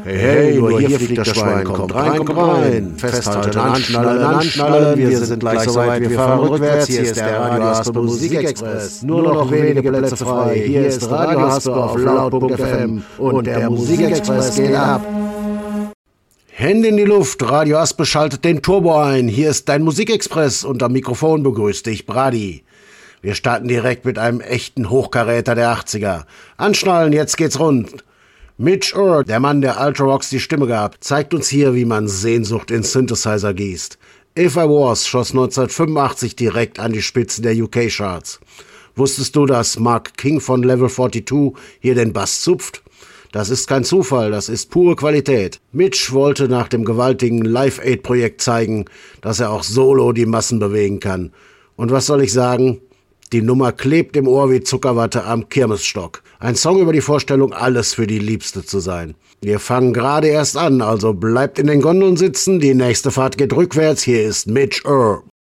Hey, nur hier fliegt das Schwein, kommt rein, festhalten, anschnallen, wir sind gleich soweit, wir fahren rückwärts, hier ist der Radio Haspe Musikexpress, nur noch wenige Plätze frei, hier ist Radio Haspe auf Laut.fm und der Musikexpress geht ab. Hände in die Luft, Radio Haspe schaltet den Turbo ein, hier ist dein Musikexpress und am Mikrofon begrüßt dich Brady. Wir starten direkt mit einem echten Hochkaräter der 80er. Anschnallen, jetzt geht's rund. Mitch Ure, der Mann, der Ultravox die Stimme gab, zeigt uns hier, wie man Sehnsucht in Synthesizer gießt. If I Was schoss 1985 direkt an die Spitzen der UK-Charts. Wusstest du, dass Mark King von Level 42 hier den Bass zupft? Das ist kein Zufall, das ist pure Qualität. Mitch wollte nach dem gewaltigen Live-Aid-Projekt zeigen, dass er auch solo die Massen bewegen kann. Und was soll ich sagen? Die Nummer klebt im Ohr wie Zuckerwatte am Kirmesstock. Ein Song über die Vorstellung, alles für die Liebste zu sein. Wir fangen gerade erst an, also bleibt in den Gondeln sitzen. Die nächste Fahrt geht rückwärts. Hier ist Mitch Ure.